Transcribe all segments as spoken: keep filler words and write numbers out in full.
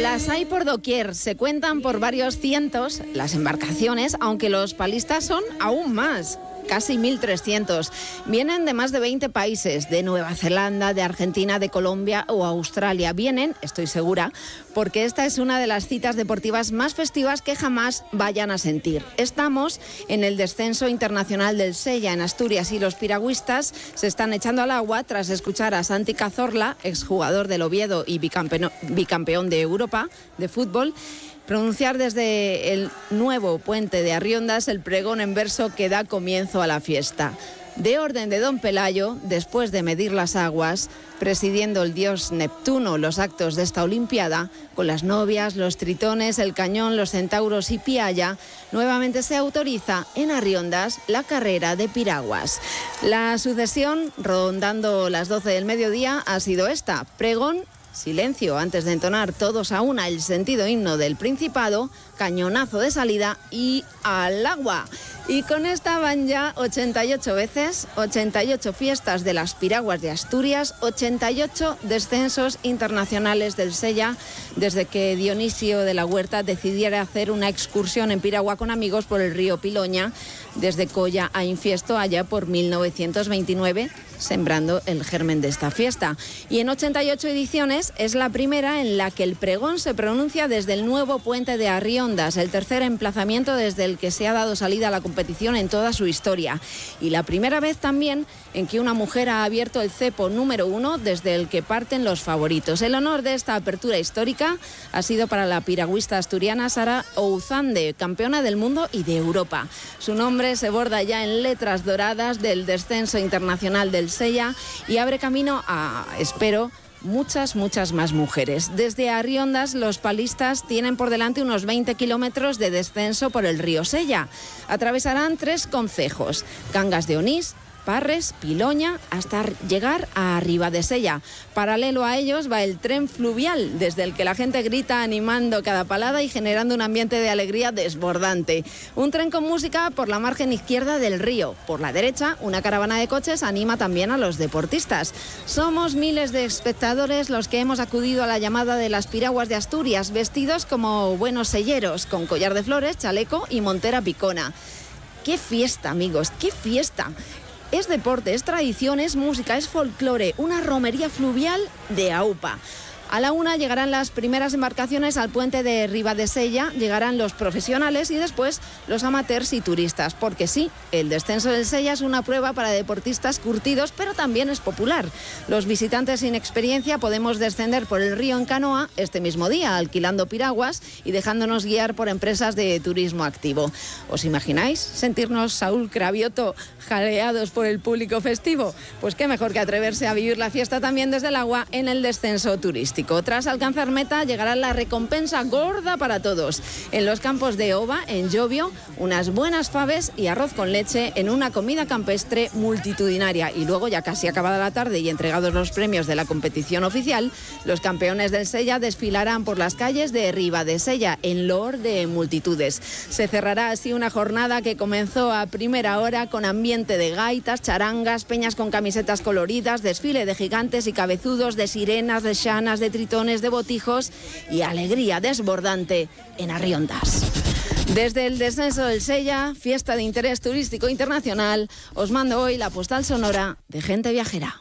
Las hay por doquier, se cuentan por varios cientos las embarcaciones, aunque los palistas son aún más. Casi mil trescientos. Vienen de más de veinte países, de Nueva Zelanda, de Argentina, de Colombia o Australia. Vienen, estoy segura, porque esta es una de las citas deportivas más festivas que jamás vayan a sentir. Estamos en el descenso internacional del Sella, en Asturias, y los piragüistas se están echando al agua tras escuchar a Santi Cazorla, exjugador del Oviedo y bicampeón, bicampeón de Europa de fútbol, pronunciar desde el nuevo puente de Arriondas el pregón en verso que da comienzo a la fiesta. De orden de don Pelayo, después de medir las aguas, presidiendo el dios Neptuno los actos de esta olimpiada, con las novias, los tritones, el cañón, los centauros y pialla, nuevamente se autoriza en Arriondas la carrera de piraguas. La sucesión, rondando las doce del mediodía, ha sido esta: pregón, silencio antes de entonar todos a una el sentido himno del Principado, cañonazo de salida y al agua. Y con esta van ya ochenta y ocho veces, ochenta y ocho fiestas de las piraguas de Asturias, ochenta y ocho descensos internacionales del Sella, desde que Dionisio de la Huerta decidiera hacer una excursión en piragua con amigos por el río Piloña, desde Colla a Infiesto, allá por mil novecientos veintinueve, sembrando el germen de esta fiesta. Y en ochenta y ocho ediciones es la primera en la que el pregón se pronuncia desde el nuevo puente de Arriondas, el tercer emplazamiento desde el que se ha dado salida a la competición en toda su historia. Y la primera vez también en que una mujer ha abierto el cepo número uno desde el que parten los favoritos. El honor de esta apertura histórica ha sido para la piragüista asturiana Sara Ouzande, campeona del mundo y de Europa. Su nombre se borda ya en letras doradas del descenso internacional del Sella y abre camino a, espero, muchas, muchas más mujeres. Desde Arriondas, los palistas tienen por delante unos veinte kilómetros de descenso por el río Sella. Atravesarán tres concejos: Cangas de Onís, Parres, Piloña, hasta llegar a Ribadesella. Paralelo a ellos va el tren fluvial, desde el que la gente grita animando cada palada y generando un ambiente de alegría desbordante. Un tren con música por la margen izquierda del río. Por la derecha, una caravana de coches anima también a los deportistas. Somos miles de espectadores los que hemos acudido a la llamada de las piraguas de Asturias, vestidos como buenos selleros, con collar de flores, chaleco y montera picona. ¡Qué fiesta, amigos! ¡Qué fiesta! Es deporte, es tradición, es música, es folclore, una romería fluvial de aupa. A la una llegarán las primeras embarcaciones al puente de Ribadesella, llegarán los profesionales y después los amateurs y turistas, porque sí, el descenso del Sella es una prueba para deportistas curtidos, pero también es popular. Los visitantes sin experiencia podemos descender por el río en canoa este mismo día, alquilando piraguas y dejándonos guiar por empresas de turismo activo. ¿Os imagináis sentirnos, Saúl Cravioto, jaleados por el público festivo? Pues qué mejor que atreverse a vivir la fiesta también desde el agua en el descenso turístico. Tras alcanzar meta llegará la recompensa gorda para todos. En los campos de Ova, en Llobio, unas buenas faves y arroz con leche en una comida campestre multitudinaria. Y luego, ya casi acabada la tarde y entregados los premios de la competición oficial, los campeones del Sella desfilarán por las calles de Ribadesella en loor de multitudes. Se cerrará así una jornada que comenzó a primera hora con ambiente de gaitas, charangas, peñas con camisetas coloridas, desfile de gigantes y cabezudos, de sirenas, de xanas, de tritones, de botijos y alegría desbordante en Arriondas. Desde el descenso del Sella, fiesta de interés turístico internacional, os mando hoy la postal sonora de Gente Viajera.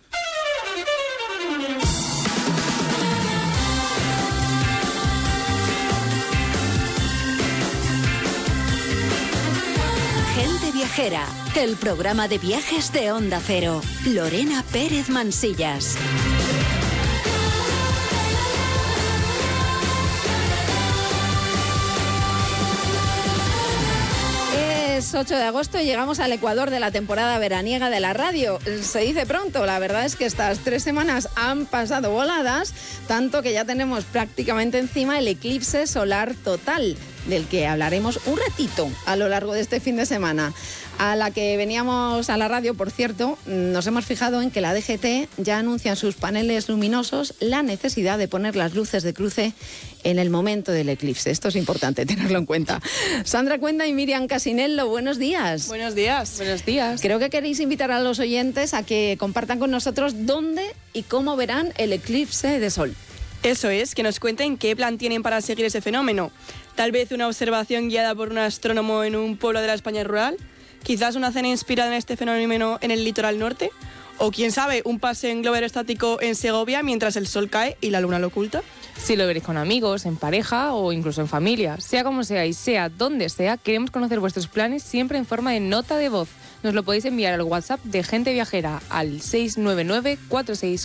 Gente Viajera, el programa de viajes de Onda Cero. Lorena Pérez Mansillas. ocho de agosto y llegamos al ecuador de la temporada veraniega de la radio. Se dice pronto, la verdad es que estas tres semanas han pasado voladas, tanto que ya tenemos prácticamente encima el eclipse solar total, del que hablaremos un ratito a lo largo de este fin de semana. A la que veníamos a la radio, por cierto, nos hemos fijado en que la D G T ya anuncia en sus paneles luminosos la necesidad de poner las luces de cruce en el momento del eclipse. Esto es importante tenerlo en cuenta. Sandra Cuenda y Miriam Casinello, buenos días. Buenos días. Buenos días. Creo que queréis invitar a los oyentes a que compartan con nosotros dónde y cómo verán el eclipse de sol. Eso es, que nos cuenten qué plan tienen para seguir ese fenómeno. Tal vez una observación guiada por un astrónomo en un pueblo de la España rural, quizás una cena inspirada en este fenómeno en el litoral norte, o quién sabe, un paseo en globo aerostático en Segovia mientras el sol cae y la luna lo oculta. Si lo veréis con amigos, en pareja o incluso en familia, sea como sea y sea donde sea, queremos conocer vuestros planes siempre en forma de nota de voz. Nos lo podéis enviar al WhatsApp de Gente Viajera al seis nueve nueve, cuatro seis